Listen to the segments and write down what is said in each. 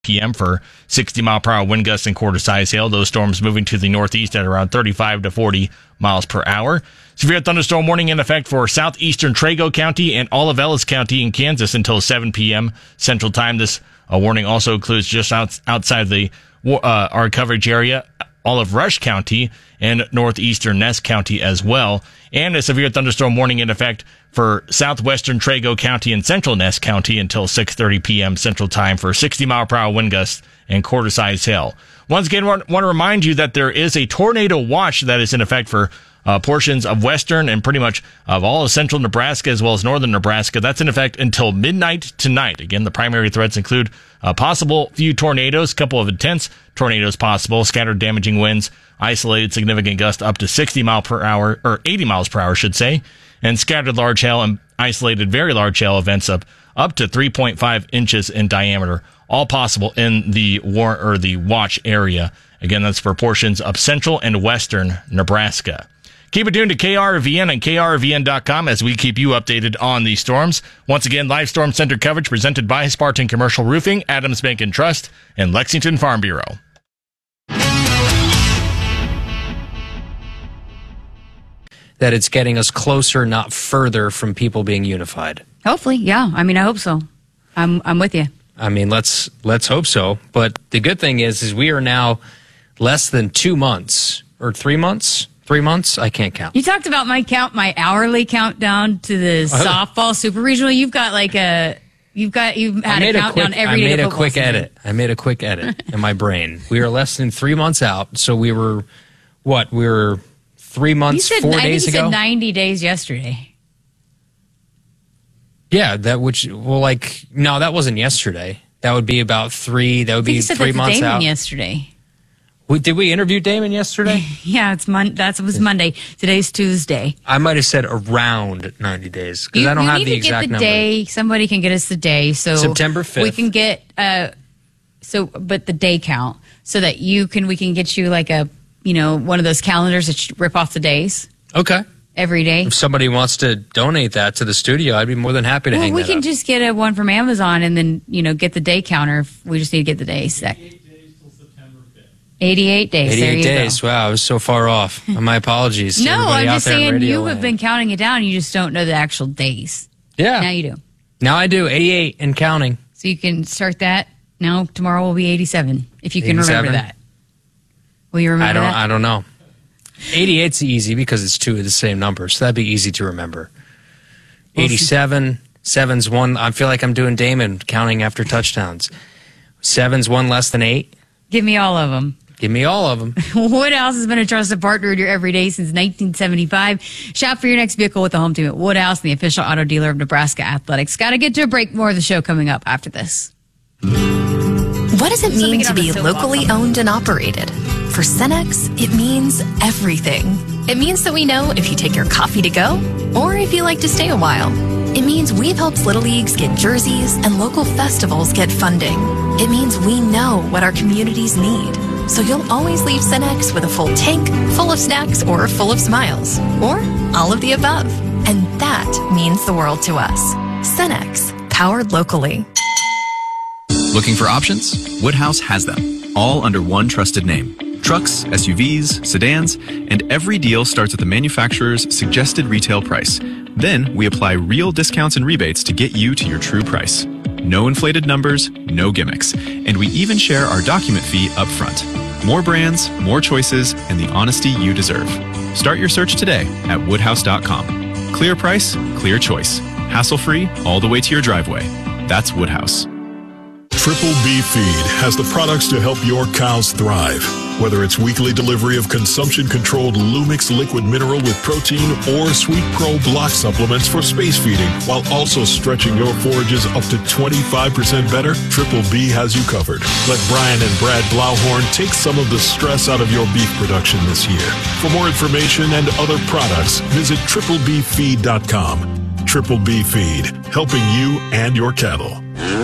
p.m. for 60-mile-per-hour wind gusts and quarter-size hail. Those storms moving to the northeast at around 35 to 40 miles per hour. Severe thunderstorm warning in effect for southeastern Trego County and all of Ellis County in Kansas until 7 p.m. Central Time. This warning also includes just outside our coverage area, all of Rush County and northeastern Ness County as well. And a severe thunderstorm warning in effect for southwestern Trego County and central Ness County until 6:30 p.m. Central Time for 60-mile-per-hour wind gusts and quarter-size hail. Once again, I want to remind you that there is a tornado watch that is in effect for portions of western and pretty much of all of central Nebraska as well as northern Nebraska. That's in effect until midnight tonight. Again, the primary threats include possible few tornadoes, a couple of intense tornadoes possible, scattered damaging winds, isolated significant gusts up to 60 miles per hour, or 80 miles per hour, I should say, and scattered large hail and isolated very large hail events of up to 3.5 inches in diameter, all possible in the watch area. Again, that's for portions of central and western Nebraska. Keep it tuned to KRVN and KRVN.com as we keep you updated on these storms. Once again, live storm center coverage presented by Spartan Commercial Roofing, Adams Bank and Trust, and Lexington Farm Bureau. That it's getting us closer, not further, from people being unified. Hopefully, yeah. I mean, I hope so. I'm with you. I mean, let's hope so. But the good thing is we are now less than 2 months or 3 months. 3 months? I can't count. You talked about my hourly countdown to the softball super regional. You've had a countdown every day. I made a quick edit in my brain. We are less than 3 months out. So we were 3 months, 4 days ago? You said 90 days yesterday. Yeah, that wasn't yesterday. That would be about 3 months out. Yesterday. Did we interview Damon yesterday? Yeah, that was Monday. Today's Tuesday. I might have said around 90 days because I don't have the exact number. Day. Somebody can get us the day. So September 5th. We can get but the day count so that we can get you like a one of those calendars that you rip off the days. Okay. Every day. If somebody wants to donate that to the studio, I'd be more than happy to hang that up. We can just get one from Amazon and then get the day counter. We just need to get the days set. 88 days. 88 days. Wow, I was so far off. My apologies. No, I'm just saying you have been counting it down. You just don't know the actual days. Yeah. Now you do. Now I do. 88 and counting. So you can start that. Now tomorrow will be 87. If you can 87? Remember that. Will you remember that? I don't know. 88's easy because it's two of the same number, so that'd be easy to remember. 87, 7's one. I feel like I'm doing Damon counting after touchdowns. 7's one less than 8. Give me all of them. Give me all of them. Woodhouse has been a trusted partner in your everyday since 1975. Shop for your next vehicle with the home team at Woodhouse, the official auto dealer of Nebraska Athletics. Got to get to a break. More of the show coming up after this. What does it mean to be locally owned and operated? For Cenex, it means everything. It means that we know if you take your coffee to go or if you like to stay a while. It means we've helped Little Leagues get jerseys and local festivals get funding. It means we know what our communities need. So you'll always leave Cenex with a full tank, full of snacks, or full of smiles. Or all of the above. And that means the world to us. Cenex, powered locally. Looking for options? Woodhouse has them, all under one trusted name. Trucks, SUVs, sedans, and every deal starts at the manufacturer's suggested retail price. Then we apply real discounts and rebates to get you to your true price. No inflated numbers, no gimmicks, and we even share our document fee up front. More brands, more choices, and the honesty you deserve. Start your search today at woodhouse.com. Clear price, clear choice. Hassle-free all the way to your driveway. That's Woodhouse. Triple B Feed has the products to help your cows thrive. Whether it's weekly delivery of consumption-controlled Lumix liquid mineral with protein or Sweet Pro block supplements for space feeding, while also stretching your forages up to 25% better, Triple B has you covered. Let Brian and Brad Blauhorn take some of the stress out of your beef production this year. For more information and other products, visit triplebfeed.com. Triple B Feed, helping you and your cattle.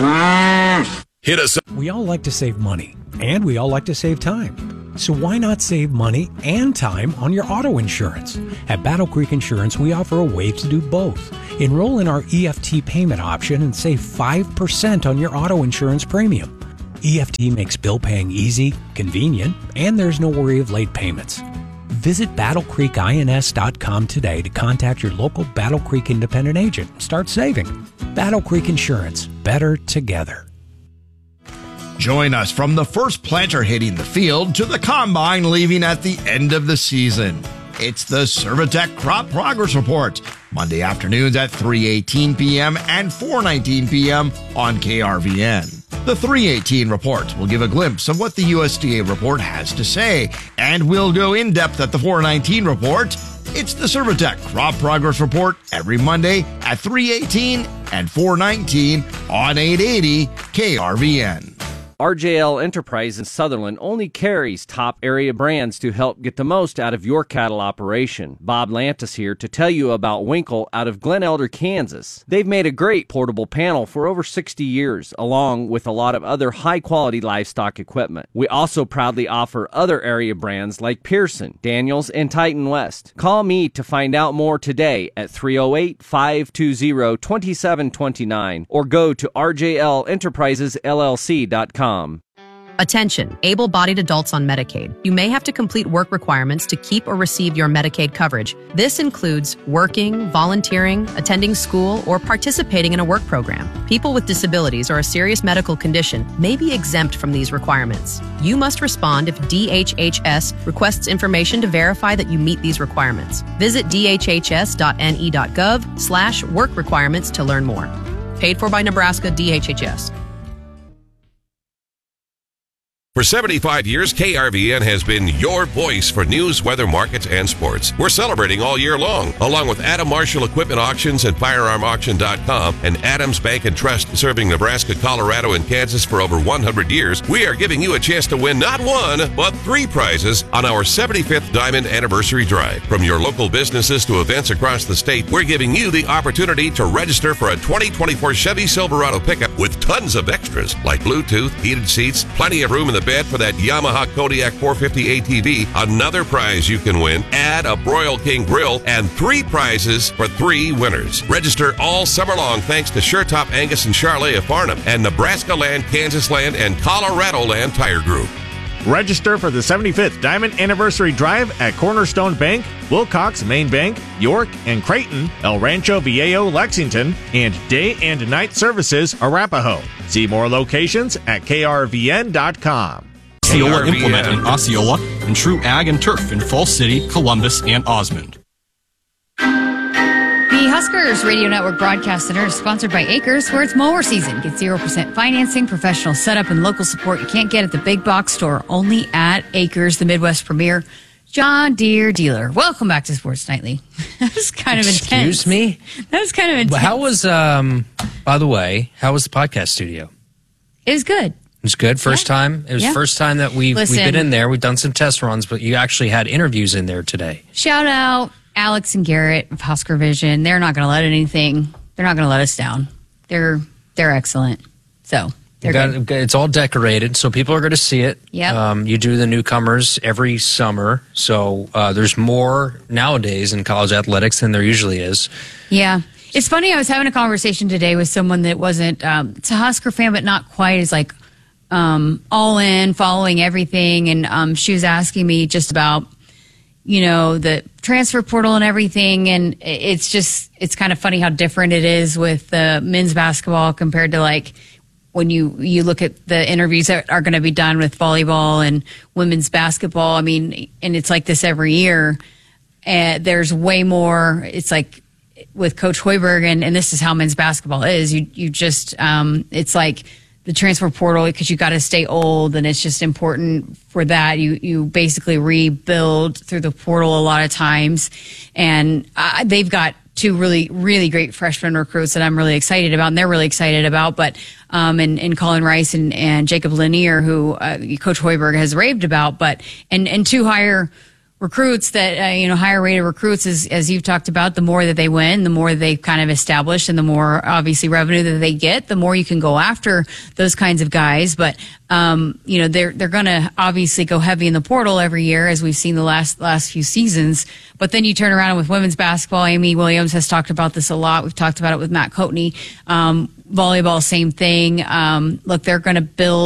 Hit us up. We all like to save money, and we all like to save time. So why not save money and time on your auto insurance? At Battle Creek Insurance, we offer a way to do both. Enroll in our EFT payment option and save 5% on your auto insurance premium. EFT makes bill paying easy, convenient, and there's no worry of late payments. Visit BattleCreekINS.com today to contact your local Battle Creek independent agent and start saving. Battle Creek Insurance. Better together. Join us from the first planter hitting the field to the combine leaving at the end of the season. It's the Servitech Crop Progress Report, Monday afternoons at 3:18 p.m. and 4:19 p.m. on KRVN. The 3:18 report will give a glimpse of what the USDA report has to say, and we'll go in depth at the 4:19 report. It's the Servitech Crop Progress Report every Monday at 3:18 and 4:19 on 880 KRVN. RJL Enterprise in Sutherland only carries top area brands to help get the most out of your cattle operation. Bob Lantis here to tell you about Winkle out of Glen Elder, Kansas. They've made a great portable panel for over 60 years, along with a lot of other high-quality livestock equipment. We also proudly offer other area brands like Pearson, Daniels, and Titan West. Call me to find out more today at 308-520-2729 or go to rjlenterprisesllc.com. Attention, able-bodied adults on Medicaid. You may have to complete work requirements to keep or receive your Medicaid coverage. This includes working, volunteering, attending school, or participating in a work program. People with disabilities or a serious medical condition may be exempt from these requirements. You must respond if DHHS requests information to verify that you meet these requirements. Visit dhhs.ne.gov/work requirements to learn more. Paid for by Nebraska DHHS. For 75 years, KRVN has been your voice for news, weather, markets, and sports. We're celebrating all year long, along with Adam Marshall Equipment Auctions and FirearmAuction.com and Adams Bank and Trust, serving Nebraska, Colorado, and Kansas for over 100 years. We are giving you a chance to win not one, but 3 prizes on our 75th Diamond Anniversary Drive. From your local businesses to events across the state, we're giving you the opportunity to register for a 2024 Chevy Silverado pickup with tons of extras like Bluetooth, heated seats, plenty of room in the bed for that Yamaha Kodiak 450 ATV. Another prize you can win, add a Broil King grill, and 3 prizes for 3 winners. Register all summer long thanks to SureTop Angus and Charlet of Farnham and Nebraska Land, Kansas Land, and Colorado Land Tire Group. Register for the 75th Diamond Anniversary Drive at Cornerstone Bank, Wilcox, Main Bank, York, and Creighton, El Rancho Viejo, Lexington, and Day and Night Services, Arapahoe. See more locations at krvn.com. Osceola Implement in Osceola, and True Ag and Turf in Falls City, Columbus, and Osmond. The Huskers Radio Network Broadcast Center is sponsored by Acres, where it's mower season. Get 0% financing, professional setup, and local support you can't get at the big box store. Only at Acres, the Midwest premier John Deere dealer. Welcome back to Sports Nightly. That was kind of intense. Excuse me? That was kind of intense. How was, by the way, how was the podcast studio? It was good. It was good. First time. It was first time that we've been in there. We've done some test runs, but you actually had interviews in there today. Shout out Alex and Garrett of Husker Vision. They're not going to let they're not going to let us down. They're excellent. So they're good. It's all decorated, so people are going to see it. Yep. You do the newcomers every summer, so there's more nowadays in college athletics than there usually is. Yeah. It's funny, I was having a conversation today with someone that wasn't, it's a Husker fan, but not quite as like all in, following everything. And she was asking me just about, you know, the transfer portal and everything. And it's kind of funny how different it is with the men's basketball compared to like when you look at the interviews that are going to be done with volleyball and women's basketball. I mean, and it's like this every year. And there's way more, it's like, with Coach Hoiberg, and this is how men's basketball is. You just it's like the transfer portal because you got to stay old, and it's just important for that. You basically rebuild through the portal a lot of times, and they've got 2 really, really great freshman recruits that I'm really excited about, and they're really excited about. But and Colin Rice and Jacob Lanier, who Coach Hoiberg has raved about, but and 2 higher recruits that, higher rated recruits, as you've talked about, the more that they win, the more they kind of establish, and the more obviously revenue that they get, the more you can go after those kinds of guys. But, they're going to obviously go heavy in the portal every year, as we've seen the last few seasons. But then you turn around with women's basketball. Amy Williams has talked about this a lot. We've talked about it with Matt Coatney. Volleyball, same thing. Look, they're going to build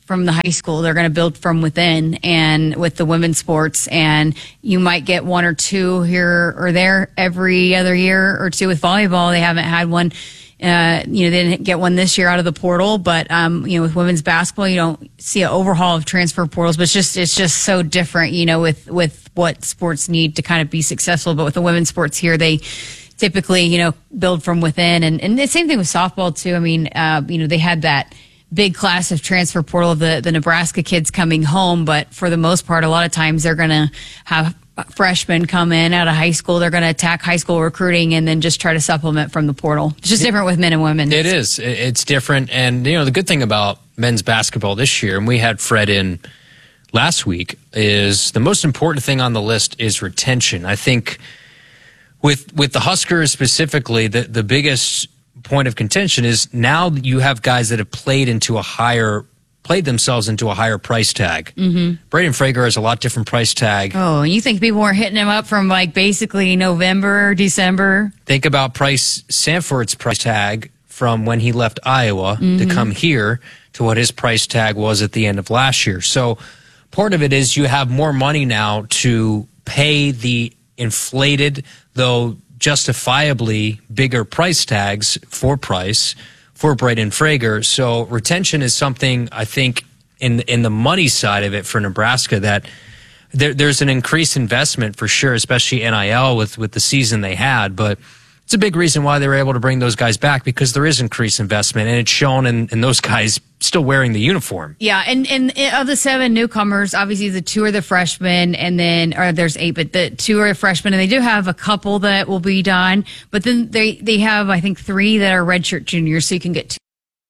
from the high school. They're going to build from within, and with the women's sports, and you might get one or two here or there every other year or two. With volleyball, they haven't had one. They didn't get one this year out of the portal, but with women's basketball, you don't see an overhaul of transfer portals. But it's just so different, with what sports need to kind of be successful. But with the women's sports here, they typically, build from within, and the same thing with softball too. I mean, they had that big class of transfer portal of the Nebraska kids coming home, but for the most part, a lot of times they're going to have freshmen come in out of high school. They're going to attack high school recruiting and then just try to supplement from the portal. It's just different with men and women. It is. It's different. And, the good thing about men's basketball this year, and we had Fred in last week, is the most important thing on the list is retention. I think with the Huskers specifically, the biggest point of contention is now you have guys that have played themselves into a higher price tag. Mm-hmm. Braden Frager has a lot different price tag. Oh, you think people weren't hitting him up from basically November, December? Think about Sanford's price tag from when he left Iowa to come here to what his price tag was at the end of last year. So part of it is you have more money now to pay the inflated, though justifiably bigger price tags for Braden Frager. So retention is something, I think, in the money side of it for Nebraska that there's an increased investment for sure, especially NIL with the season they had. But it's a big reason why they were able to bring those guys back, because there is increased investment, and it's shown in those guys still wearing the uniform. Yeah, and of the 7 newcomers, obviously the 2 are the freshmen, and then there's 8, but the 2 are the freshmen, and they do have a couple that will be done, but then they have, I think, 3 that are redshirt juniors, so you can get 2.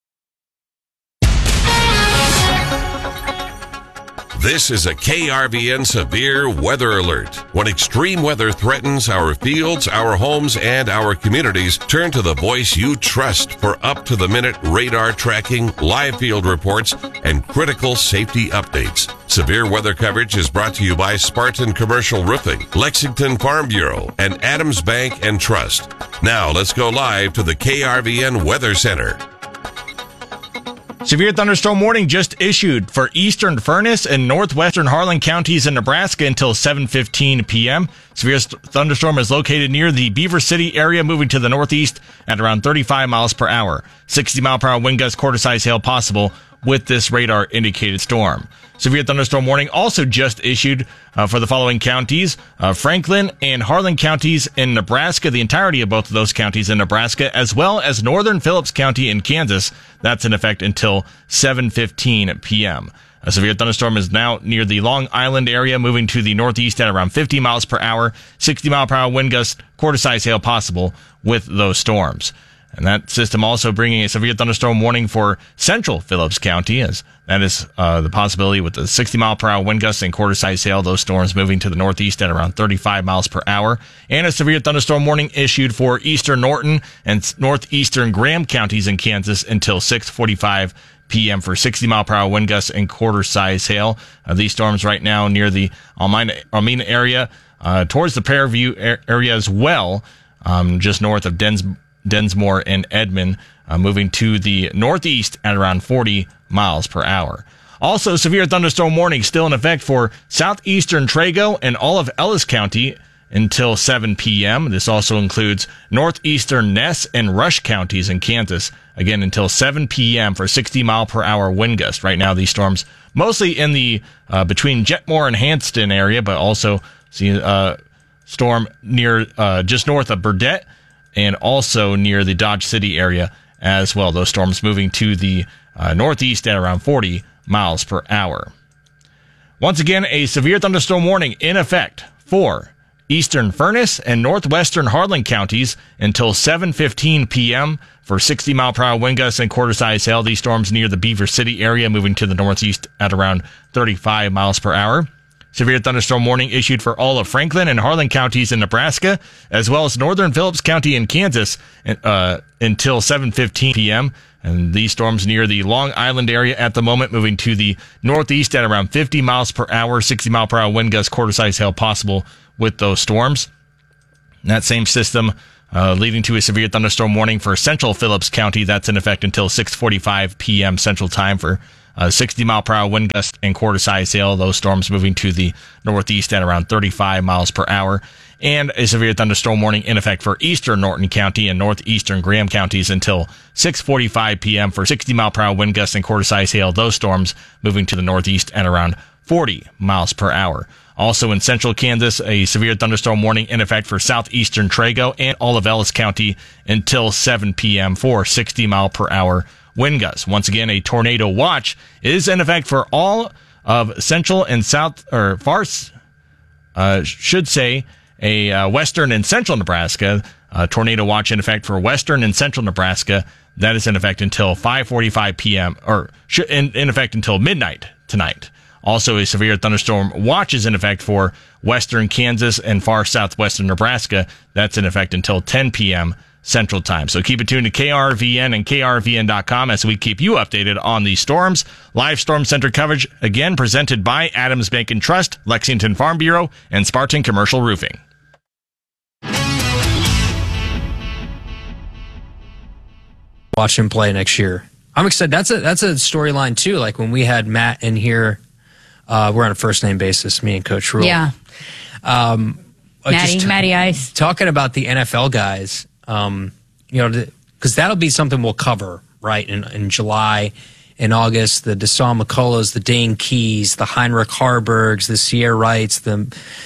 This is a KRVN severe weather alert. When extreme weather threatens our fields, our homes, and our communities, turn to the voice you trust for up-to-the-minute radar tracking, live field reports, and critical safety updates. Severe weather coverage is brought to you by Spartan Commercial Roofing, Lexington Farm Bureau, and Adams Bank and Trust. Now let's go live to the KRVN Weather Center. Severe thunderstorm warning just issued for eastern Furness and northwestern Harlan counties in Nebraska until 7:15 p.m. Severe thunderstorm is located near the Beaver City area, moving to the northeast at around 35 miles per hour. 60-mile-per-hour wind gusts, quarter-size hail possible with this radar-indicated storm. Severe thunderstorm warning also just issued for the following counties, Franklin and Harlan counties in Nebraska, the entirety of both of those counties in Nebraska, as well as northern Phillips County in Kansas. That's in effect until 7:15 p.m. A severe thunderstorm is now near the Long Island area, moving to the northeast at around 50 miles per hour, 60-mile-per-hour wind gusts, quarter-size hail possible with those storms. And that system also bringing a severe thunderstorm warning for central Phillips County, as that is the possibility with the 60-mile-per-hour wind gusts and quarter-size hail, those storms moving to the northeast at around 35 miles per hour. And a severe thunderstorm warning issued for eastern Norton and northeastern Graham counties in Kansas until 6:45 p.m. for 60-mile-per-hour wind gusts and quarter-size hail. These storms right now near the Almena area, towards the Prairie View area as well, just north of Densmore and Edmond, moving to the northeast at around 40 miles per hour. Also, severe thunderstorm warning still in effect for southeastern Trego and all of Ellis County until 7 p.m. This also includes northeastern Ness and Rush counties in Kansas, again until 7 p.m. for 60-mile-per-hour wind gusts. Right now, these storms mostly in the between Jetmore and Hanston area, but also see storm near just north of Burdett, and also near the Dodge City area as well. Those storms moving to the northeast at around 40 miles per hour. Once again, a severe thunderstorm warning in effect for eastern Furness and northwestern Harlan counties until 7:15 p.m. for 60-mile-per-hour wind gusts and quarter-size hail. These storms near the Beaver City area, moving to the northeast at around 35 miles per hour. Severe thunderstorm warning issued for all of Franklin and Harlan counties in Nebraska, as well as northern Phillips County in Kansas until 7:15 p.m. And these storms near the Long Island area at the moment, moving to the northeast at around 50 miles per hour, 60-mile-per-hour wind gusts, quarter-size hail possible with those storms. And that same system leading to a severe thunderstorm warning for central Phillips County. That's in effect until 6:45 p.m. Central Time for 60-mile-per-hour wind gust and quarter-size hail. Those storms moving to the northeast at around 35 miles per hour. And a severe thunderstorm warning in effect for eastern Norton County and northeastern Graham counties until 6:45 p.m. for 60-mile-per-hour wind gusts and quarter-size hail. Those storms moving to the northeast at around 40 miles per hour. Also in central Kansas, a severe thunderstorm warning in effect for southeastern Trego and all of Ellis County until 7 p.m. for 60-mile-per-hour wind gusts. Once again, a tornado watch is in effect for all of central and south, or far, a western and central Nebraska. Tornado watch in effect for western and central Nebraska. That is in effect until 5:45 p.m. or in effect until midnight tonight. Also, a severe thunderstorm watch is in effect for western Kansas and far southwestern Nebraska. That's in effect until 10 p.m. Central Time. So keep it tuned to KRVN and KRVN.com as we keep you updated on these storms. Live Storm Center coverage, again, presented by Adams Bank and Trust, Lexington Farm Bureau, and Spartan Commercial Roofing. Watch him play next year. I'm excited. That's a storyline, too. Like when we had Matt in here, we're on a first-name basis, me and Coach Rule. Yeah. Matty Ice. Talking about the NFL guys, because that'll be something we'll cover, right, in July, in August, the Deshaun McCulloughs, the Dane Keys, the Heinrich Harburgs, the Sierra Wrights, the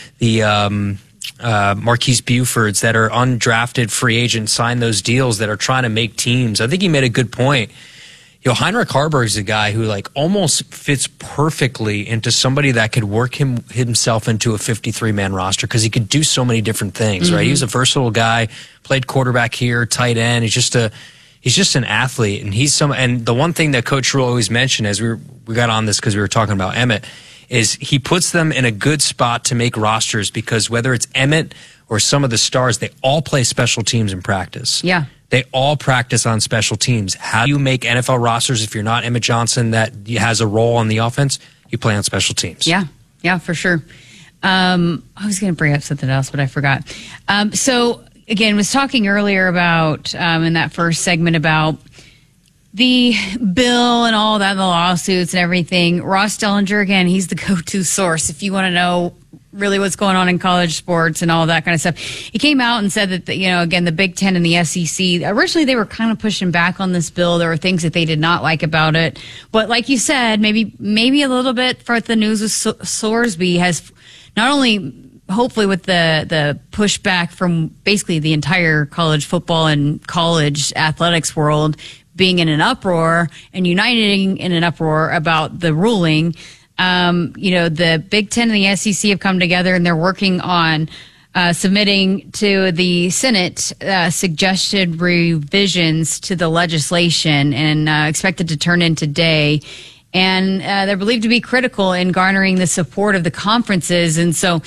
Marquise Bufords that are undrafted free agents, sign those deals that are trying to make teams. I think he made a good point. Heinrich Harburg is a guy who almost fits perfectly into somebody that could work himself into a 53-man roster because he could do so many different things, right? He's a versatile guy, played quarterback here, tight end. He's just an athlete, and and the one thing that Coach Rule always mentioned as we got on this because we were talking about Emmett is he puts them in a good spot to make rosters because whether it's Emmett or some of the stars, they all play special teams in practice. Yeah. They all practice on special teams. How do you make NFL rosters if you're not Emmett Johnson that has a role on the offense? You play on special teams. Yeah, for sure. I was going to bring up something else, but I forgot. So, again, was talking earlier about, in that first segment, about the bill and all that, the lawsuits and everything. Ross Dellinger, again, he's the go-to source if you want to know really what's going on in college sports and all that kind of stuff. He came out and said that, again, the Big Ten and the SEC, originally they were kind of pushing back on this bill. There were things that they did not like about it. But like you said, maybe a little bit for the news with Sorsby has not only hopefully with the pushback from basically the entire college football and college athletics world being in an uproar and uniting in an uproar about the ruling. The Big Ten and the SEC have come together and they're working on submitting to the Senate suggested revisions to the legislation and expected to turn in today. And they're believed to be critical in garnering the support of the conferences. And so,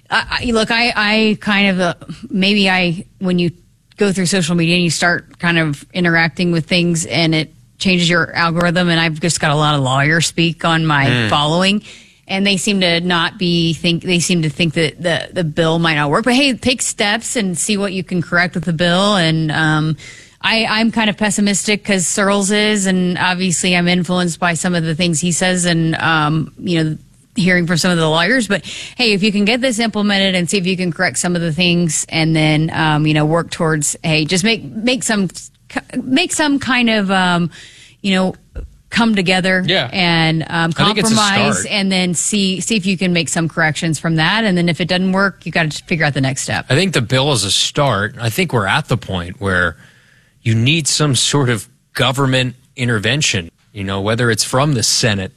I kind of, when you go through social media and you start kind of interacting with things and it changes your algorithm, and I've just got a lot of lawyers speak on my following, and they seem to think that the bill might not work. But hey, take steps and see what you can correct with the bill. And I'm kind of pessimistic because Searles is, and obviously I'm influenced by some of the things he says, and hearing from some of the lawyers. But hey, if you can get this implemented and see if you can correct some of the things, and then work towards just make some kind of come together and compromise, and then see if you can make some corrections from that. And then if it doesn't work, you got to figure out the next step. I think the bill is a start. I think we're at the point where you need some sort of government intervention, whether it's from the Senate.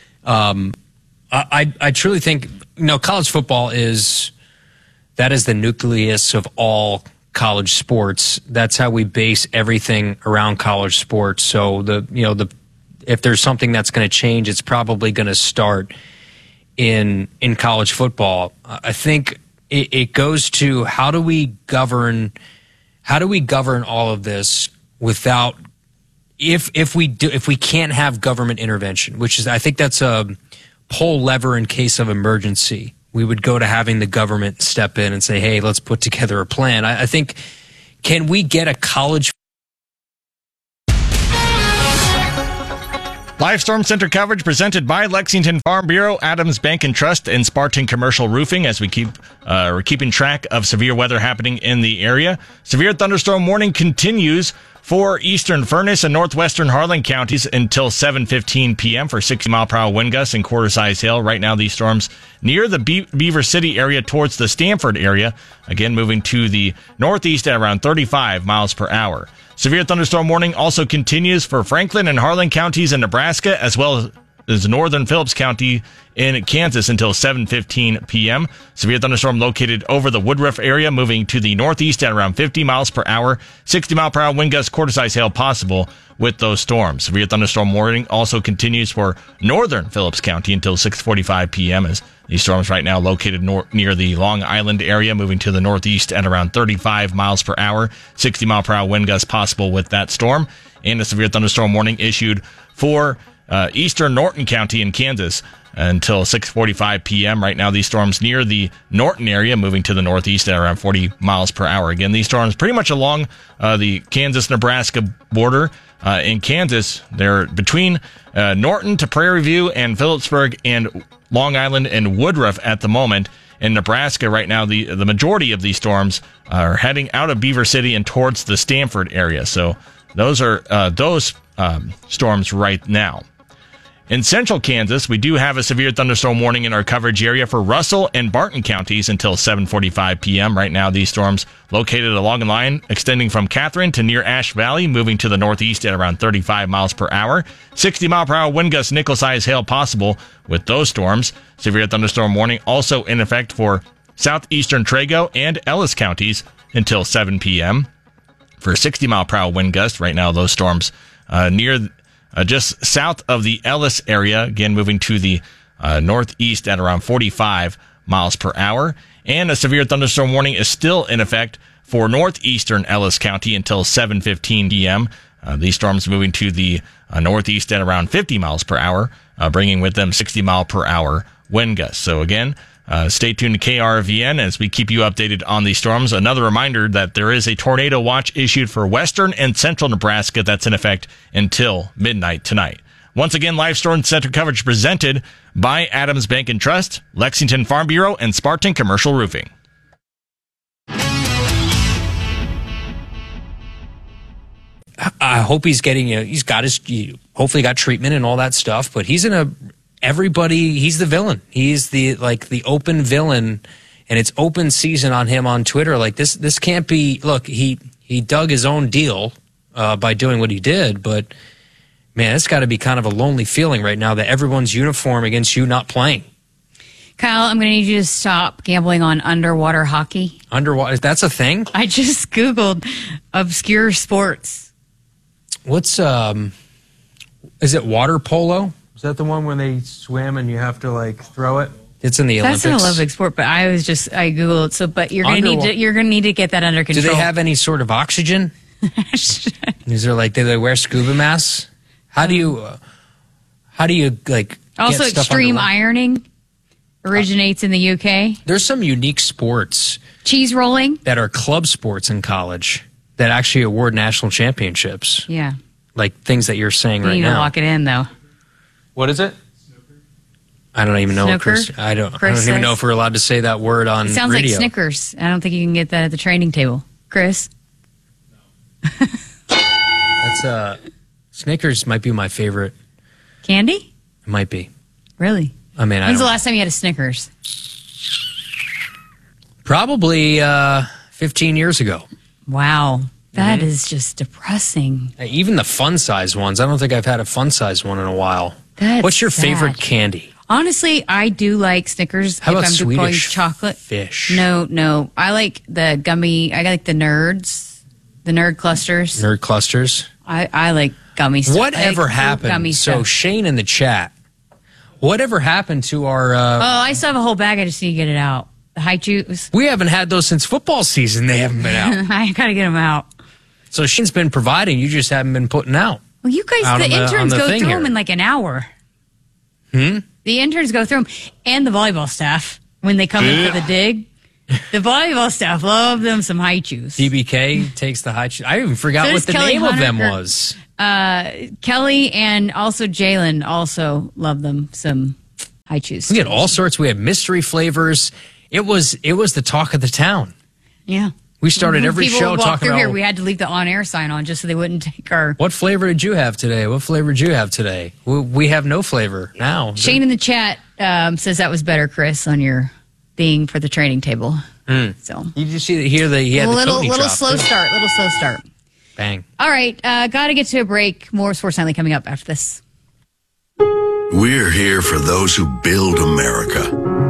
I truly think, college football is the nucleus of all college sports. That's how we base everything around college sports. So if there's something that's going to change, it's probably going to start in college football. I think it goes to how do we govern all of this without if we can't have government intervention, which is, I think that's a pull lever in case of emergency. We would go to having the government step in and say, hey, let's put together a plan. I think, can we get a college Live Storm Center coverage presented by Lexington Farm Bureau, Adams Bank and Trust, and Spartan Commercial Roofing as we're keeping track of severe weather happening in the area. Severe thunderstorm warning continues for eastern Furnace and northwestern Harlan counties until 7:15 p.m. for 60-mile-per-hour wind gusts and quarter-size hail. Right now, these storms near the Beaver City area towards the Stanford area. Again, moving to the northeast at around 35 miles per hour. Severe thunderstorm warning also continues for Franklin and Harlan counties in Nebraska, as well as northern Phillips County in Kansas until 7:15 p.m. Severe thunderstorm located over the Woodruff area, moving to the northeast at around 50 miles per hour. 60-mile-per-hour wind gusts, quarter-size hail possible with those storms. Severe thunderstorm warning also continues for northern Phillips County until 6:45 p.m. as these storms right now located near the Long Island area, moving to the northeast at around 35 miles per hour. 60-mile-per-hour wind gusts possible with that storm. And a severe thunderstorm warning issued for eastern Norton County in Kansas until 6:45 p.m. Right now, these storms near the Norton area, moving to the northeast at around 40 miles per hour. Again, these storms pretty much along the Kansas-Nebraska border. In Kansas, they're between Norton to Prairie View and Phillipsburg and Long Island and Woodruff at the moment. In Nebraska right now, the majority of these storms are heading out of Beaver City and towards the Stanford area. So those are those storms right now. In central Kansas, we do have a severe thunderstorm warning in our coverage area for Russell and Barton counties until 7:45 p.m. Right now, these storms located along a line extending from Catherine to near Ash Valley, moving to the northeast at around 35 miles per hour. 60-mile-per-hour wind gusts, nickel-size hail possible with those storms. Severe thunderstorm warning also in effect for southeastern Trego and Ellis counties until 7 p.m. For 60-mile-per-hour wind gusts, right now, those storms near just south of the Ellis area, again moving to the northeast at around 45 miles per hour. And a severe thunderstorm warning is still in effect for northeastern Ellis County until 7:15 p.m. These storms moving to the northeast at around 50 miles per hour, bringing with them 60-mile-per-hour wind gusts. So again, stay tuned to KRVN as we keep you updated on these storms. Another reminder that there is a tornado watch issued for western and central Nebraska that's in effect until midnight tonight. Once again, Live Storm Center coverage presented by Adams Bank and Trust, Lexington Farm Bureau, and Spartan Commercial Roofing. I hope he's getting, he's got hopefully got treatment and all that stuff, but he's he's the villain. He's the open villain, and it's open season on him on Twitter. Like this can't be, look, he dug his own deal by doing what he did, but man, it's got to be kind of a lonely feeling right now that everyone's uniform against you not playing. Kyle, I'm going to need you to stop gambling on underwater hockey. Underwater, that's a thing? I just Googled obscure sports. What's, is it water polo? Is that the one when they swim and you have to throw it? It's in the Olympics. That's an Olympic sport, but I Googled it. So, but you're going to need to get that under control. Do they have any sort of oxygen? Is there do they wear scuba masks? How do you also get extreme ironing originates in the UK. There's some unique sports. Cheese rolling that are club sports in college that actually award national championships. Yeah. Like things that you're saying right now. You need to lock it in though. What is it? I don't even know. Snooker? I don't even know if we're allowed to say that word on radio. It sounds like Snickers. I don't think you can get that at the training table. Chris? No. That's Snickers might be my favorite. Candy? It might be. Really? I mean, when's the last time you had a Snickers? Probably 15 years ago. Wow. That is just depressing. Even the fun size ones. I don't think I've had a fun size one in a while. What's your favorite candy? Honestly, I do like Snickers. How about I'm Swedish chocolate fish? No. I like the gummy. I like the Nerds, the Nerd clusters. Nerd clusters. I like gummy stuff. Whatever happened? So Shane in the chat. Whatever happened to our? I still have a whole bag. I just need to get it out. The high chews. We haven't had those since football season. They haven't been out. I gotta get them out. So Shane's been providing. You just haven't been putting out. Well, you guys, the interns go through them in like an hour. The interns go through them, and the volleyball staff when they come in for the dig. The volleyball staff love them some high chews. DBK takes the high chews. I even forgot what the name of them was. Kelly and also Jalen also love them some high chews. We had all sorts. We had mystery flavors. It was the talk of the town. Yeah. We started every People show would walk talking through about. here. We had to leave the on-air sign on just so they wouldn't take our. What flavor did you have today? What flavor did you have today? We have no flavor now. Shane in the chat says that was better, Chris, on your thing for the training table. So you just hear he had the little drop, slow too. start. Little slow start. Bang. All right, got to get to a break. More Sports Nightly coming up after this. We're here for those who build America.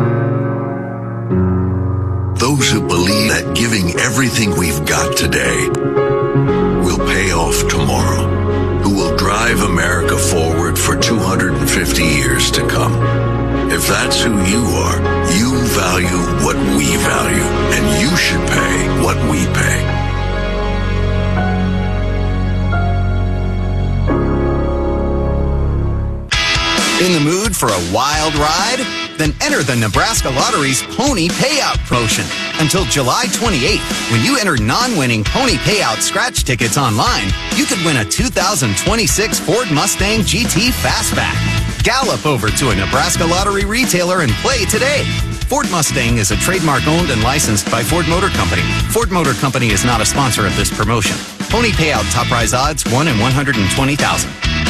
Those who believe that giving everything we've got today will pay off tomorrow. Who will drive America forward for 250 years to come. If that's who you are, you value what we value, and you should pay what we pay. In the mood for a wild ride? Then enter the Nebraska Lottery's Pony Payout Promotion until July 28th. When you enter non-winning Pony Payout scratch tickets online, you could win a 2026 Ford Mustang GT Fastback. Gallop over to a Nebraska Lottery retailer and play today. Ford Mustang is a trademark owned and licensed by Ford Motor Company. Ford Motor Company is not a sponsor of this promotion. Pony Payout top prize odds 1 in 120,000.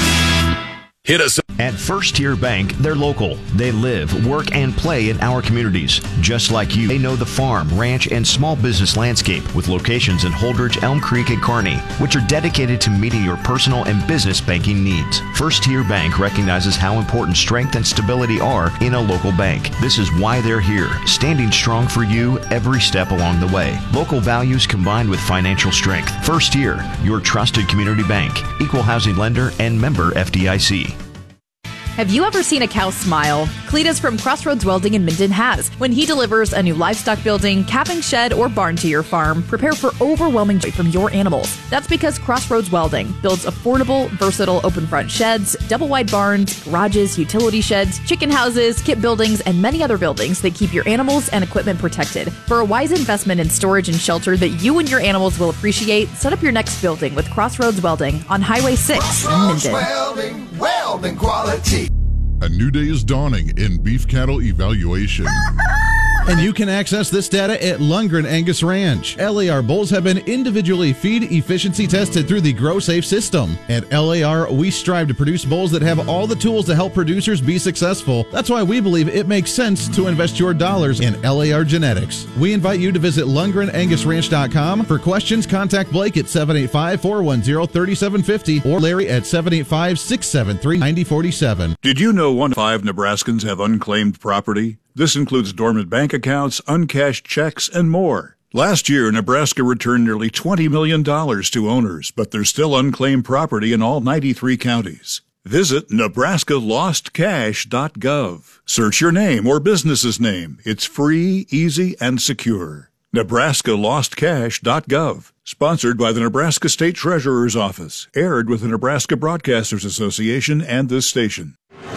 Hit us at First Tier Bank. They're local. They live, work, and play in our communities. Just like you, they know the farm, ranch, and small business landscape with locations in Holdridge, Elm Creek, and Kearney, which are dedicated to meeting your personal and business banking needs. First Tier Bank recognizes how important strength and stability are in a local bank. This is why they're here, standing strong for you every step along the way. Local values combined with financial strength. First Tier, your trusted community bank, equal housing lender, and member FDIC. Have you ever seen a cow smile? Cletus from Crossroads Welding in Minden has. When he delivers a new livestock building, calving shed, or barn to your farm, prepare for overwhelming joy from your animals. That's because Crossroads Welding builds affordable, versatile open front sheds, double wide barns, garages, utility sheds, chicken houses, kit buildings, and many other buildings that keep your animals and equipment protected. For a wise investment in storage and shelter that you and your animals will appreciate, set up your next building with Crossroads Welding on Highway 6 in Minden. Welding quality. A new day is dawning in beef cattle evaluation. And you can access this data at Lundgren Angus Ranch. LAR bulls have been individually feed efficiency tested through the Grow Safe system. At LAR, we strive to produce bulls that have all the tools to help producers be successful. That's why we believe it makes sense to invest your dollars in LAR genetics. We invite you to visit LundgrenAngusRanch.com. For questions, contact Blake at 785-410-3750 or Larry at 785-673-9047. Did you know 1 in 5 Nebraskans have unclaimed property? This includes dormant bank accounts, uncashed checks, and more. Last year, Nebraska returned nearly $20 million to owners, but there's still unclaimed property in all 93 counties. Visit nebraskalostcash.gov. Search your name or business's name. It's free, easy, and secure. nebraskalostcash.gov. Sponsored by the Nebraska State Treasurer's Office. Aired with the Nebraska Broadcasters Association and this station.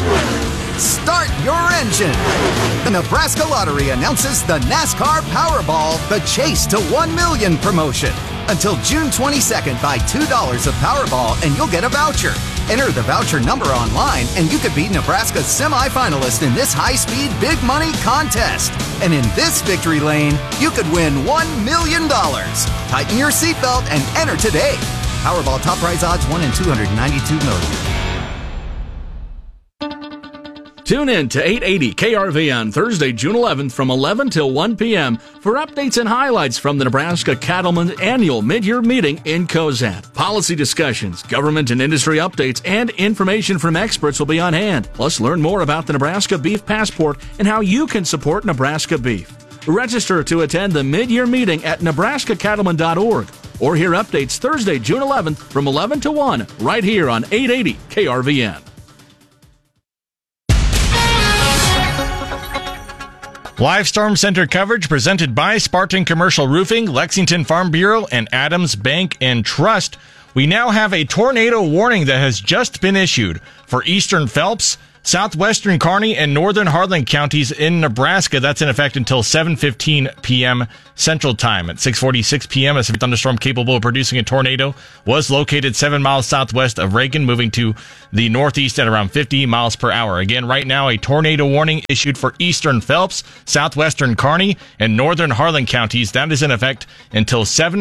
Start your engine! The Nebraska Lottery announces the NASCAR Powerball, the Chase to 1 Million promotion. Until June 22nd, buy $2 of Powerball and you'll get a voucher. Enter the voucher number online and you could be Nebraska's semifinalist in this high-speed big money contest. And in this victory lane, you could win $1 million. Tighten your seatbelt and enter today. Powerball top prize odds 1 in 292 million. Tune in to 880 KRV on Thursday, June 11th from 11 till 1 p.m. for updates and highlights from the Nebraska Cattlemen's annual mid-year meeting in Cozad. Policy discussions, government and industry updates, and information from experts will be on hand. Plus, learn more about the Nebraska Beef Passport and how you can support Nebraska beef. Register to attend the mid-year meeting at nebraskacattlemen.org or hear updates Thursday, June 11th from 11 to 1 right here on 880 KRVN. Live Storm Center coverage presented by Spartan Commercial Roofing, Lexington Farm Bureau, and Adams Bank and Trust. We now have a tornado warning that has just been issued for eastern Phelps, southwestern Kearney and northern Harlan counties in Nebraska. That's in effect until 7:15 p.m. Central Time. At 6:46 p.m., a severe thunderstorm capable of producing a tornado was located 7 miles southwest of Reagan, moving to the northeast at around 50 miles per hour. Again, right now, a tornado warning issued for eastern Phelps, southwestern Kearney, and northern Harlan counties. That is in effect until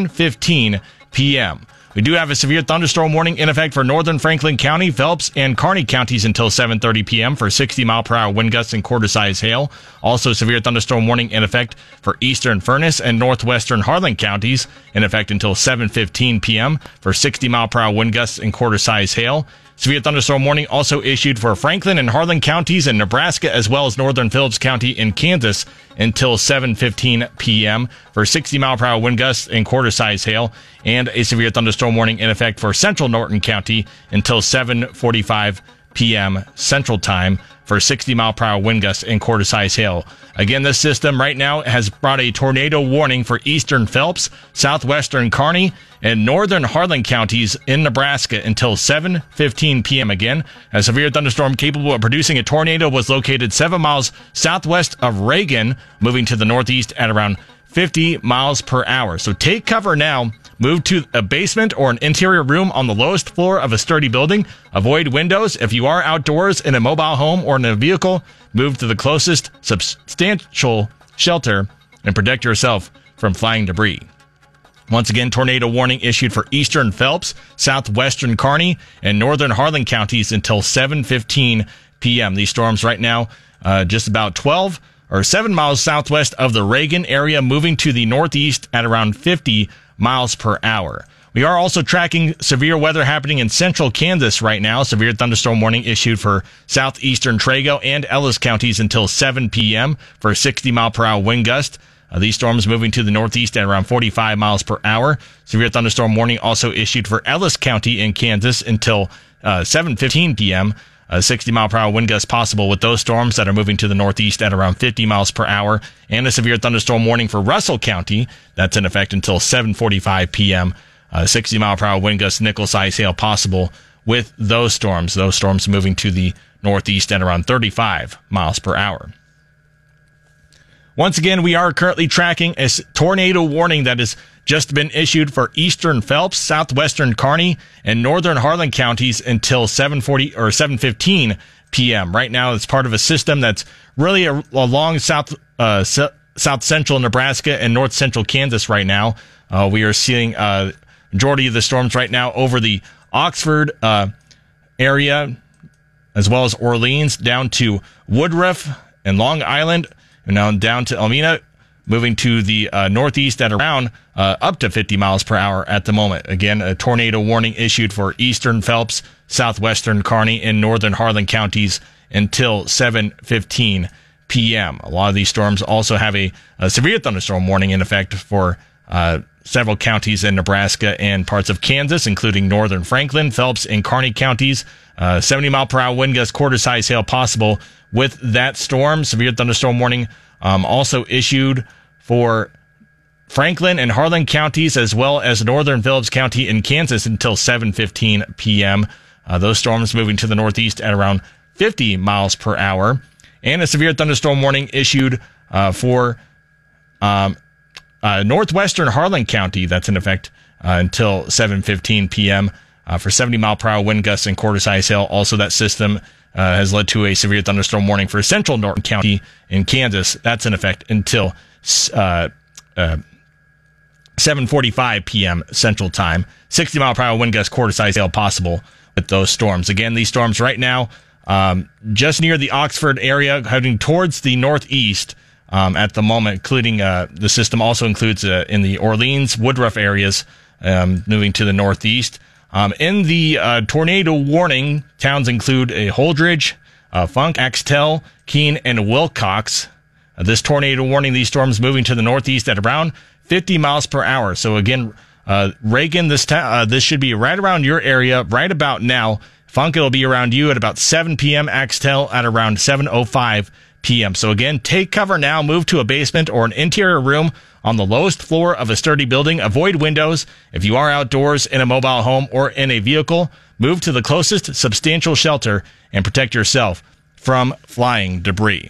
7:15 p.m. We do have a severe thunderstorm warning in effect for northern Franklin County, Phelps, and Kearney counties until 7:30 p.m. for 60-mile-per-hour wind gusts and quarter-size hail. Also, severe thunderstorm warning in effect for eastern Furness and northwestern Harlan counties in effect until 7:15 p.m. for 60-mile-per-hour wind gusts and quarter-size hail. Severe thunderstorm warning also issued for Franklin and Harlan counties in Nebraska, as well as northern Phillips County in Kansas until 7:15 p.m. for 60-mile-per-hour wind gusts and quarter-size hail, and a severe thunderstorm warning in effect for central Norton County until 7:45 p.m. Central Time for 60-mile-per-hour wind gusts and quarter-size hail. Again, this system right now has brought a tornado warning for eastern Phelps, southwestern Kearney, and northern Harlan counties in Nebraska until 7:15 p.m. Again, a severe thunderstorm capable of producing a tornado was located 7 miles southwest of Reagan, moving to the northeast at around 50 miles per hour. So take cover now. Move to a basement or an interior room on the lowest floor of a sturdy building. Avoid windows. If you are outdoors in a mobile home or in a vehicle, move to the closest substantial shelter and protect yourself from flying debris. Once again, tornado warning issued for eastern Phelps, southwestern Kearney, and northern Harlan counties until 7:15 p.m. These storms right now just about 12 or 7 miles southwest of the Reagan area, moving to the northeast at around 50 miles per hour. We are also tracking severe weather happening in central Kansas right now. Severe thunderstorm warning issued for southeastern Trego and Ellis counties until 7 p.m. for a 60-mile-per-hour wind gust. These storms moving to the northeast at around 45 miles per hour. Severe thunderstorm warning also issued for Ellis County in Kansas until 7:15 p.m. A 60-mile-per-hour wind gust possible with those storms that are moving to the northeast at around 50 miles per hour. And a severe thunderstorm warning for Russell County. That's in effect until 7:45 p.m. 60-mile-per-hour wind gust, nickel-size hail possible with those storms. Those storms moving to the northeast at around 35 miles per hour. Once again, we are currently tracking a tornado warning that has just been issued for eastern Phelps, southwestern Kearney, and northern Harlan counties until 7:40 or 7:15 p.m. Right now, it's part of a system that's really along south central Nebraska and north central Kansas right now. We are seeing majority of the storms right now over the Oxford area, as well as Orleans, down to Woodruff and Long Island, and now down to Elmina, moving to the northeast at around up to 50 miles per hour at the moment. Again, a tornado warning issued for eastern Phelps, southwestern Kearney, and northern Harlan counties until 7:15 p.m. A lot of these storms also have a severe thunderstorm warning in effect for several counties in Nebraska and parts of Kansas, including northern Franklin, Phelps, and Kearney counties. 70-mile-per-hour wind gust, quarter-size hail possible with that storm. Severe thunderstorm warning also issued for Franklin and Harlan counties, as well as northern Phillips County in Kansas until 7:15 p.m. Those storms moving to the northeast at around 50 miles per hour. And a severe thunderstorm warning issued for northwestern Harlan County. That's in effect until 7:15 p.m. For 70-mile-per-hour wind gusts and quarter-size hail. Also, that system has led to a severe thunderstorm warning for central Norton County in Kansas. That's in effect until 7:45 p.m. Central Time. 60-mile-per-hour wind gusts, quarter-size hail possible with those storms. Again, these storms right now just near the Oxford area, heading towards the northeast at the moment, including the system also includes in the Orleans, Woodruff areas, moving to the northeast. In the tornado warning, towns include Holdridge, Funk, Axtell, Keene, and Wilcox. This tornado warning, these storms moving to the northeast at around 50 miles per hour. So again, Reagan, this should be right around your area right about now. Funk, it'll be around you at about 7 p.m. Axtell at around 7:05 p.m. So again, take cover now. Move to a basement or an interior room on the lowest floor of a sturdy building. Avoid windows. If you are outdoors in a mobile home or in a vehicle, move to the closest substantial shelter and protect yourself from flying debris.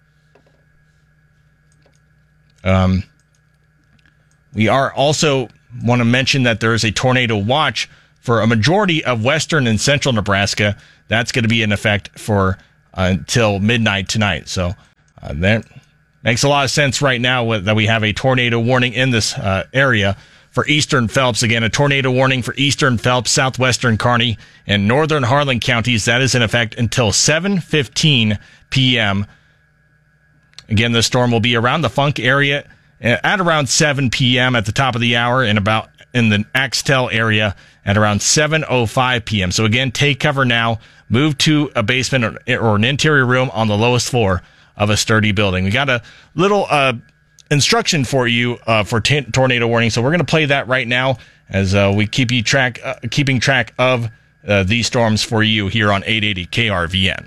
We are also want to mention that there is a tornado watch for a majority of western and central Nebraska. That's going to be in effect for until midnight tonight. So that makes a lot of sense right now that we have a tornado warning in this area. For eastern Phelps, again, a tornado warning for eastern Phelps, southwestern Kearney, and northern Harlan counties. That is in effect until 7:15 p.m. Again, the storm will be around the Funk area at around 7 p.m. at the top of the hour, and about in the Axtell area at around 7:05 p.m. So again, take cover now. Move to a basement or an interior room on the lowest floor of a sturdy building. We got a little instruction for you for tornado warning, so we're going to play that right now as we keeping track of these storms for you here on 880 KRVN.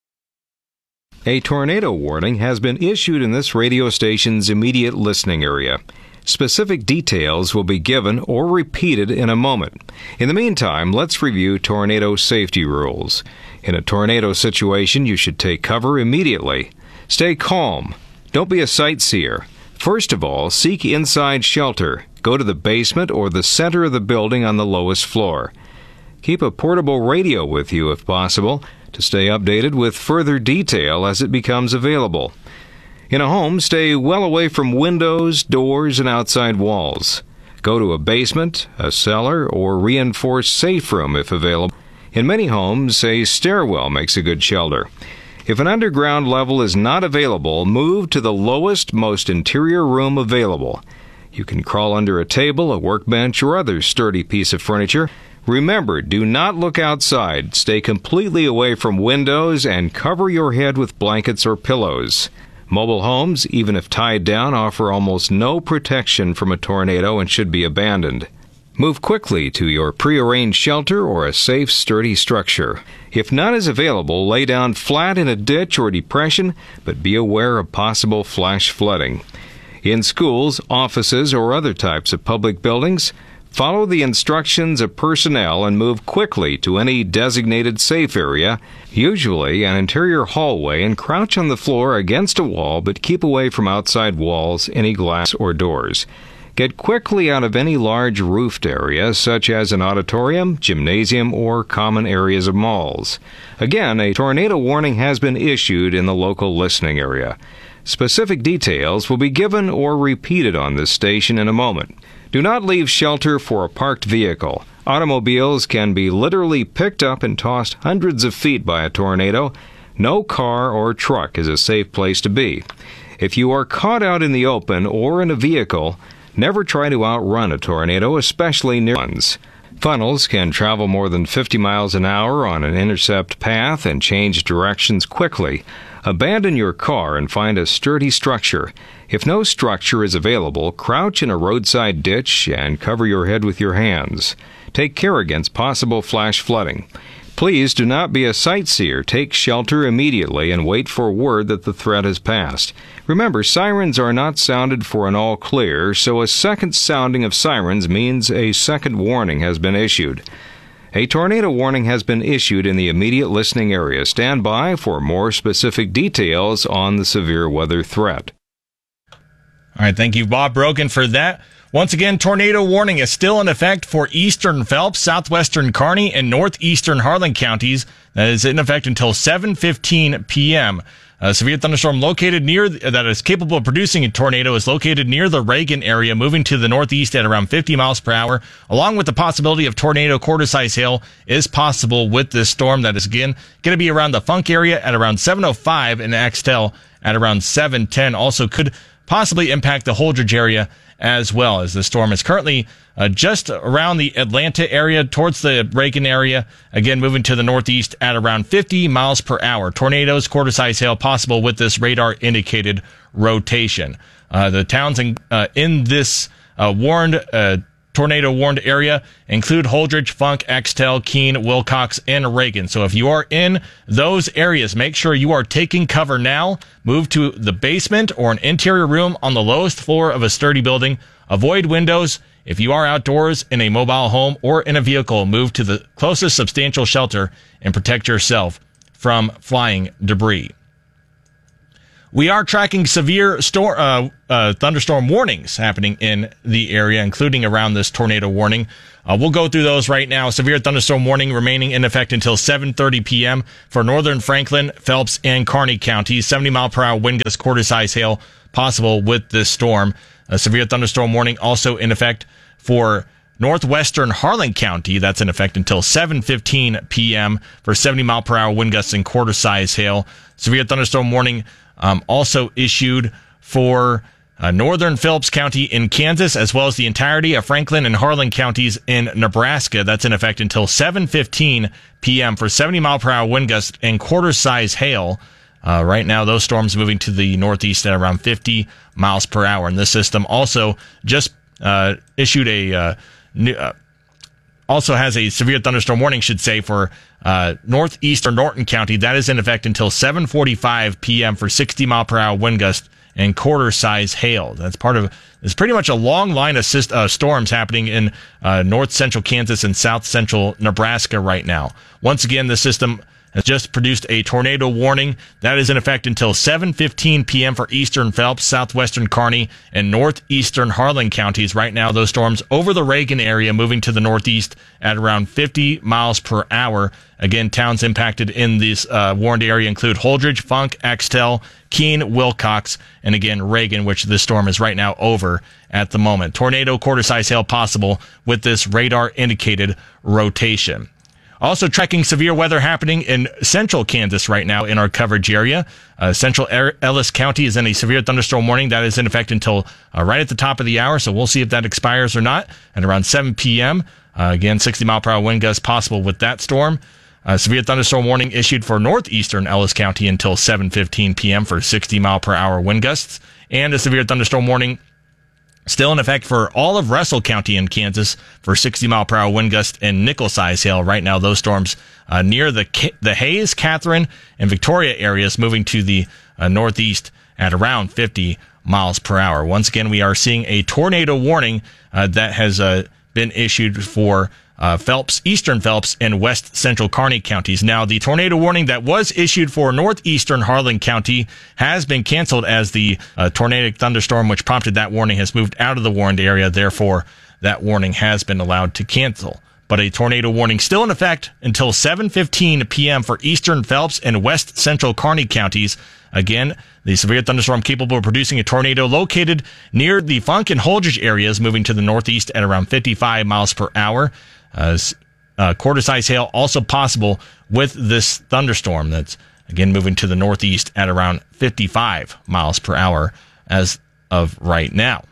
A tornado warning has been issued in this radio station's immediate listening area. Specific details will be given or repeated in a moment. In the meantime, let's review tornado safety rules. In a tornado situation, you should take cover immediately. Stay calm. Don't be a sightseer. First of all, seek inside shelter. Go to the basement or the center of the building on the lowest floor. Keep a portable radio with you if possible to stay updated with further detail as it becomes available. In a home, stay well away from windows, doors, and outside walls. Go to a basement, a cellar, or reinforced safe room if available. In many homes, a stairwell makes a good shelter. If an underground level is not available, move to the lowest, most interior room available. You can crawl under a table, a workbench, or other sturdy piece of furniture. Remember, do not look outside. Stay completely away from windows and cover your head with blankets or pillows. Mobile homes, even if tied down, offer almost no protection from a tornado and should be abandoned. Move quickly to your prearranged shelter or a safe, sturdy structure. If none is available, lay down flat in a ditch or depression, but be aware of possible flash flooding. In schools, offices, or other types of public buildings, follow the instructions of personnel and move quickly to any designated safe area, usually an interior hallway, and crouch on the floor against a wall, but keep away from outside walls, any glass or doors. Get quickly out of any large roofed area, such as an auditorium, gymnasium, or common areas of malls. Again, a tornado warning has been issued in the local listening area. Specific details will be given or repeated on this station in a moment. Do not leave shelter for a parked vehicle. Automobiles can be literally picked up and tossed hundreds of feet by a tornado. No car or truck is a safe place to be. If you are caught out in the open or in a vehicle, never try to outrun a tornado, especially near ones. Funnels can travel more than 50 miles an hour on an intercept path and change directions quickly. Abandon your car and find a sturdy structure. If no structure is available, crouch in a roadside ditch and cover your head with your hands. Take care against possible flash flooding. Please do not be a sightseer. Take shelter immediately and wait for word that the threat has passed. Remember, sirens are not sounded for an all clear, so a second sounding of sirens means a second warning has been issued. A tornado warning has been issued in the immediate listening area. Stand by for more specific details on the severe weather threat. All right, thank you, Bob Brogan, for that. Once again, tornado warning is still in effect for eastern Phelps, southwestern Kearney, and northeastern Harlan counties. That is in effect until 7:15 p.m. A severe thunderstorm located near that is capable of producing a tornado is located near the Reagan area, moving to the northeast at around 50 miles per hour, along with the possibility of tornado quarter-size hail is possible with this storm. That is, again, going to be around the Funk area at around 7:05 and Axtell at around 7:10. Also could possibly impact the Holdridge area as well, as the storm is currently just around the Atlanta area towards the Reagan area, again moving to the northeast at around 50 miles per hour. Tornadoes, quarter-size hail possible with this radar indicated rotation. The towns in this tornado warned area include Holdridge, Funk, Axtell, Keene, Wilcox, and Reagan. So if you are in those areas, make sure you are taking cover now. Move to the basement or an interior room on the lowest floor of a sturdy building. Avoid windows. If you are outdoors in a mobile home or in a vehicle, move to the closest substantial shelter and protect yourself from flying debris. We are tracking severe thunderstorm warnings happening in the area, including around this tornado warning. We'll go through those right now. Severe thunderstorm warning remaining in effect until 7:30 p.m. for northern Franklin, Phelps, and Kearney counties. 70-mile-per-hour wind gusts, quarter-size hail possible with this storm. A severe thunderstorm warning also in effect for northwestern Harlan County. That's in effect until 7:15 p.m. for 70-mile-per-hour wind gusts and quarter-size hail. Severe thunderstorm warning also issued for northern Phelps County in Kansas, as well as the entirety of Franklin and Harlan counties in Nebraska. That's in effect until 7:15 p.m. for 70-mile-per-hour wind gusts and quarter-size hail. Right now, those storms moving to the northeast at around 50 miles per hour. And this system also just issued also has a severe thunderstorm warning, should say, for northeastern Norton County. That is in effect until 7:45 p.m. for 60-mile-per-hour wind gusts and quarter-size hail. That's it's pretty much a long line of storms happening in north-central Kansas and south-central Nebraska right now. Once again, the system has just produced a tornado warning. That is in effect until 7:15 p.m. for eastern Phelps, southwestern Kearney, and northeastern Harlan counties. Right now, those storms over the Reagan area moving to the northeast at around 50 miles per hour. Again, towns impacted in this warned area include Holdridge, Funk, Axtell, Keene, Wilcox, and again, Reagan, which this storm is right now over at the moment. Tornado quarter-size hail possible with this radar-indicated rotation. Also tracking severe weather happening in central Kansas right now in our coverage area. Central Ellis County is in a severe thunderstorm warning. That is in effect until right at the top of the hour, so we'll see if that expires or not. At around 7 p.m., again, 60-mile-per-hour wind gusts possible with that storm. Severe thunderstorm warning issued for northeastern Ellis County until 7:15 p.m. for 60-mile-per-hour wind gusts. And a severe thunderstorm warning still in effect for all of Russell County in Kansas for 60-mile-per-hour wind gusts and nickel-size hail. Right now, those storms near the Hayes, Catherine, and Victoria areas moving to the northeast at around 50 miles per hour. Once again, we are seeing a tornado warning that has been issued for Phelps, eastern Phelps, and west central Kearney counties. Now, the tornado warning that was issued for northeastern Harlan County has been canceled as the tornadic thunderstorm which prompted that warning has moved out of the warned area. Therefore, that warning has been allowed to cancel. But a tornado warning still in effect until 7:15 p.m. for eastern Phelps and west central Kearney counties. Again, the severe thunderstorm capable of producing a tornado located near the Funk and Holdridge areas, moving to the northeast at around 55 miles per hour. Quarter-size hail also possible with this thunderstorm that's, again, moving to the northeast at around 55 miles per hour as of right now.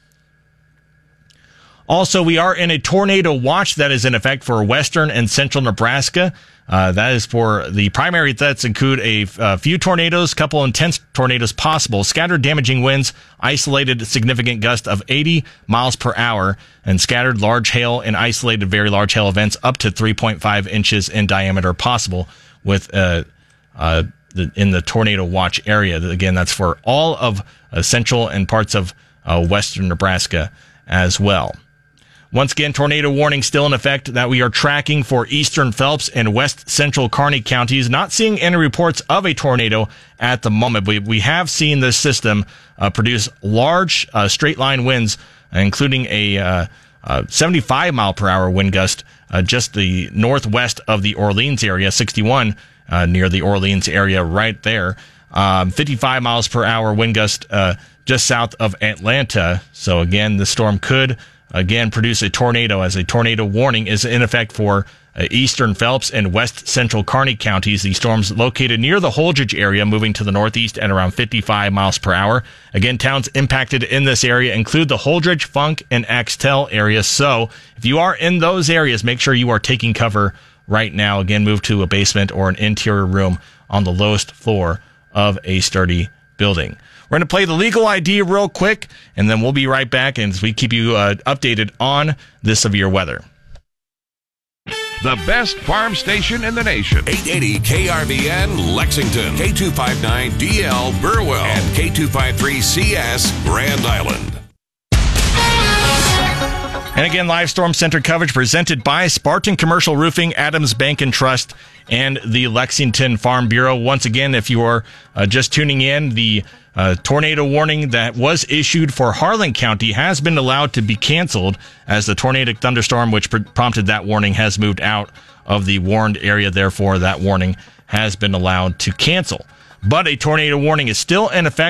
Also, we are in a tornado watch that is in effect for western and central Nebraska. That is for the primary threats include a few tornadoes, couple intense tornadoes possible, scattered damaging winds, isolated significant gust of 80 miles per hour, and scattered large hail and isolated very large hail events up to 3.5 inches in diameter possible with in the tornado watch area. Again, that's for all of central and parts of western Nebraska as well. Once again, tornado warning still in effect that we are tracking for eastern Phelps and west central Kearney counties. Not seeing any reports of a tornado at the moment. We have seen this system produce large straight line winds, including a 75 mile per hour wind gust just the northwest of the Orleans area, 61 near the Orleans area right there. 55 miles per hour wind gust just south of Atlanta. So again, the storm could again produce a tornado, as a tornado warning is in effect for eastern Phelps and west central Kearney counties. The storm's located near the Holdridge area, moving to the northeast at around 55 miles per hour. Again, towns impacted in this area include the Holdridge, Funk, and Axtell areas. So if you are in those areas, make sure you are taking cover right now. Again, move to a basement or an interior room on the lowest floor of a sturdy building. We're going to play the legal ID real quick, and then we'll be right back as we keep you updated on this severe weather. The best farm station in the nation. 880 KRVN Lexington, K259DL Burwell, and K253CS Grand Island. And again, live storm center coverage presented by Spartan Commercial Roofing, Adams Bank and Trust, and the Lexington Farm Bureau. Once again, if you are just tuning in, the tornado warning that was issued for Harlan County has been allowed to be canceled as the tornadic thunderstorm which prompted that warning has moved out of the warned area. Therefore, that warning has been allowed to cancel. But a tornado warning is still in effect